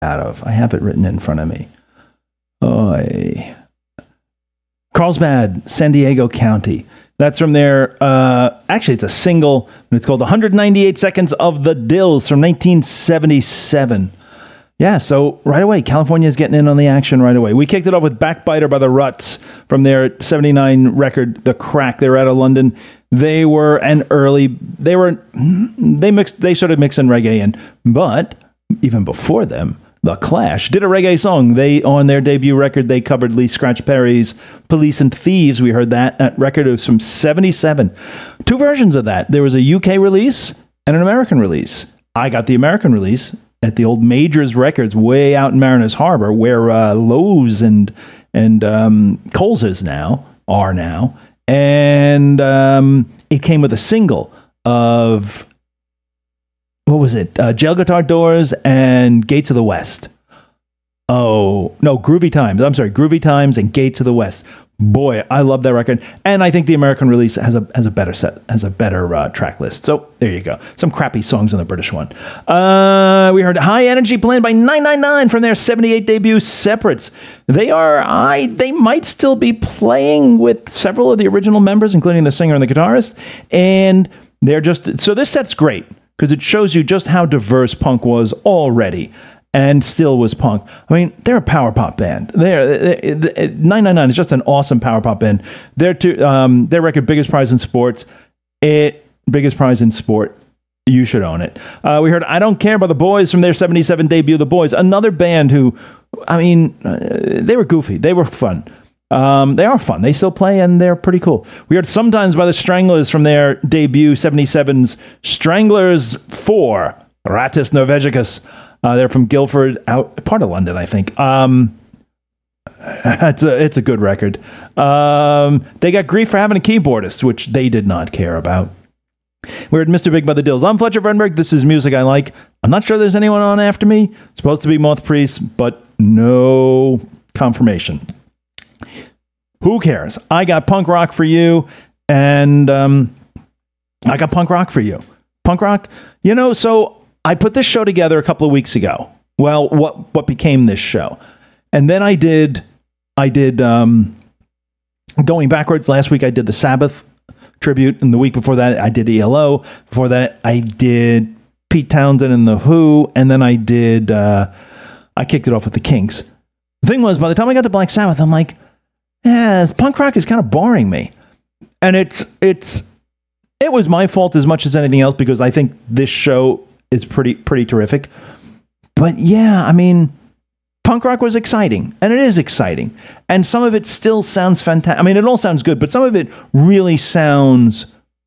out of? I have it written in front of me. Oy. Carlsbad, San Diego County. That's from their, actually it's a single, and it's called 198 Seconds of the Dills from 1977. Yeah, so right away, California's getting in on the action right away. We kicked it off with Backbiter by the Ruts from their 79 record, The Crack. They were out of London. They were they started mixing reggae in, but even before them, The Clash did a reggae song. On their debut record, they covered Lee Scratch Perry's Police and Thieves. We heard that. That record was from 77. Two versions of that. There was a UK release and an American release. I got the American release at the old Majors Records way out in Mariners Harbor, where Lowe's and Kohl's are now. And it came with a single of, what was it? Jail Guitar Doors and Gates of the West. Oh, no, Groovy Times. I'm sorry, Groovy Times and Gates of the West. Boy, I love that record. And I think the American release has a better track list. So there you go. Some crappy songs on the British one. We heard High Energy playing by 999 from their 78 debut, Separates. They might still be playing with several of the original members, including the singer and the guitarist. And so this set's great because it shows you just how diverse punk was already. And still was punk. I mean, they're a power pop band. 999 is just an awesome power pop band. Their record, Biggest Prize in Sport. You should own it. We heard I Don't Care by the Boys from their 77 debut, The Boys. Another band who, they were goofy. They were fun. They are fun. They still play, and they're pretty cool. We heard Sometimes by the Stranglers from their debut, 77's Stranglers 4, Rattus Norvegicus. They're from Guildford, out part of London, I think. It's a good record. They got grief for having a keyboardist, which they did not care about. We heard Mr. Big by the Dills. I'm Fletcher Vrenberg. This is music I like. I'm not sure there's anyone on after me. It's supposed to be Moth Priest, but no confirmation. Who cares? I got punk rock for you, and I got punk rock for you. Punk rock? So I put this show together a couple of weeks ago. Well, what became this show? And then I did going backwards. Last week I did the Sabbath tribute, and the week before that I did ELO. Before that I did Pete Townsend and the Who, and then I kicked it off with the Kinks. The thing was, by the time I got to Black Sabbath, I'm like, punk rock is kind of boring me. And it was my fault as much as anything else, because I think this show is pretty terrific. But yeah, punk rock was exciting, and it is exciting. And some of it still sounds fantastic. It all sounds good, but some of it really sounds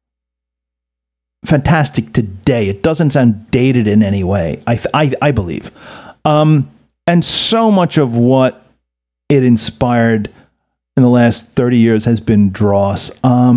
fantastic today. It doesn't sound dated in any way, I believe. And so much of what it inspired in the last 30 years has been dross.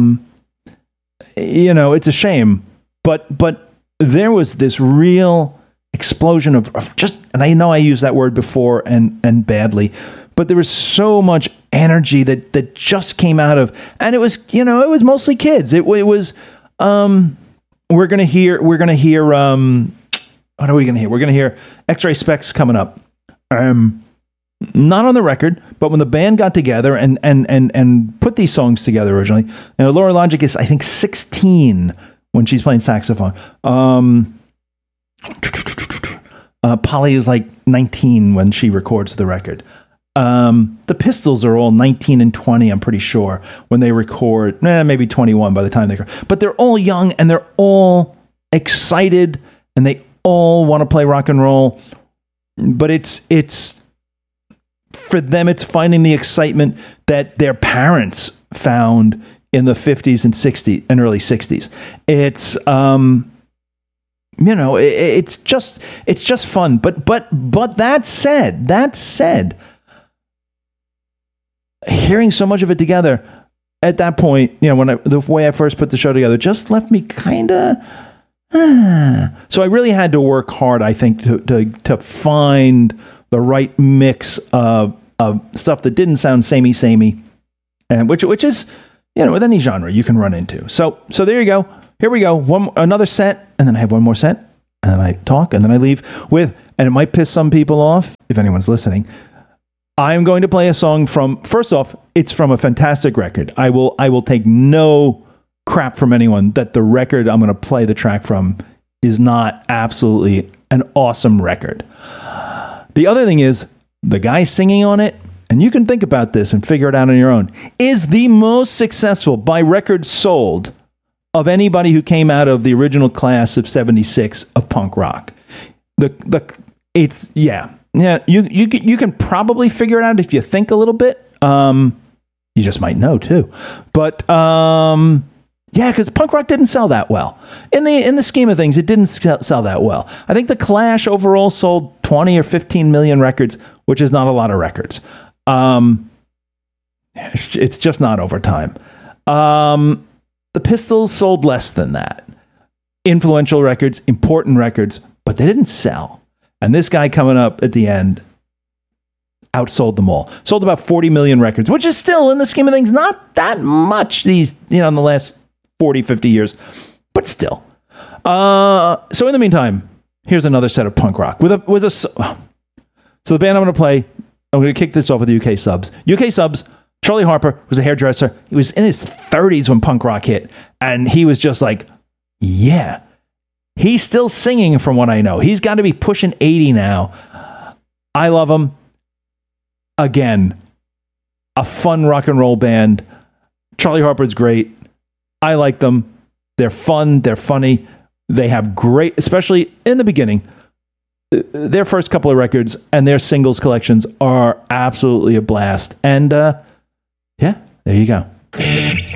It's a shame, but there was this real explosion of just, and I know I used that word before and badly, but there was so much energy that just came out of, and it was mostly kids. It was we're gonna hear what are we gonna hear? We're gonna hear X-Ray Specs coming up. Not on the record, but when the band got together and put these songs together originally, Laura Logic is I think 16 when she's playing saxophone. Polly is like 19 when she records the record. The Pistols are all 19 and 20, I'm pretty sure, when they record. Maybe 21 by the time they record. But they're all young, and they're all excited, and they all want to play rock and roll. But it's for them, it's finding the excitement that their parents found in the 50s and 60s and early 60s. It's it's just fun. But that said, hearing so much of it together at that point, the way I first put the show together just left me kind of. So I really had to work hard, I think, to find the right mix of stuff that didn't sound samey, and which is, with any genre you can run into. So there you go. Here we go. Another set, and then I have one more set, and then I talk, and then I leave with, and it might piss some people off if anyone's listening. I'm going to play a song from, first off, it's from a fantastic record. I will take no crap from anyone that the record I'm going to play the track from is not absolutely an awesome record. The other thing is, the guy singing on it, and you can think about this and figure it out on your own, is the most successful by records sold of anybody who came out of the original class of 76 of punk rock. Yeah, you can probably figure it out if you think a little bit. You just might know too. But yeah, because punk rock didn't sell that well. In the scheme of things, it didn't sell that well. I think the Clash overall sold 20 or 15 million records, which is not a lot of records. It's just not over time. The Pistols sold less than that. Influential records, important records, but they didn't sell. And this guy coming up at the end outsold them all. Sold about 40 million records, which is still, in the scheme of things, not that much in the last 40, 50 years, but still. So in the meantime, here's another set of punk rock. So the band I'm going to play, I'm going to kick this off with the UK Subs. UK Subs, Charlie Harper was a hairdresser. He was in his 30s when punk rock hit, and he was just like, yeah. He's still singing from what I know. He's got to be pushing 80 now. I love him. Again, a fun rock and roll band. Charlie Harper's great. I like them. They're fun. They're funny. They have great, especially in the beginning, their first couple of records and their singles collections are absolutely a blast. And yeah, there you go.